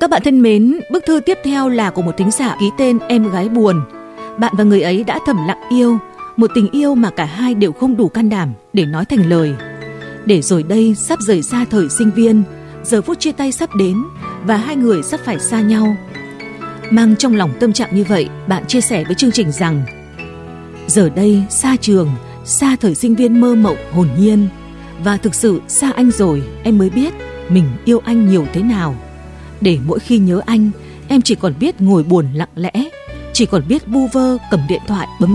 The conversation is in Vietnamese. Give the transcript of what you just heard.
Các bạn thân mến, bức thư tiếp theo là của một thính giả ký tên Em Gái Buồn. Bạn và người ấy đã thầm lặng yêu, một tình yêu mà cả hai đều không đủ can đảm để nói thành lời. Để rồi đây sắp rời xa thời sinh viên, giờ phút chia tay sắp đến và hai người sắp phải xa nhau. Mang trong lòng tâm trạng như vậy, bạn chia sẻ với chương trình rằng: giờ đây xa trường, xa thời sinh viên mơ mộng hồn nhiên, và thực sự xa anh rồi em mới biết mình yêu anh nhiều thế nào. Để mỗi khi nhớ anh, em chỉ còn biết ngồi buồn lặng lẽ, chỉ còn biết vu vơ cầm điện thoại bấm